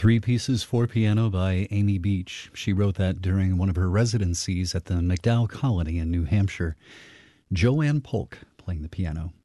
Three Pieces for Piano by Amy Beach. She wrote that during one of her residencies at the MacDowell Colony in New Hampshire. Joanne Polk playing the piano.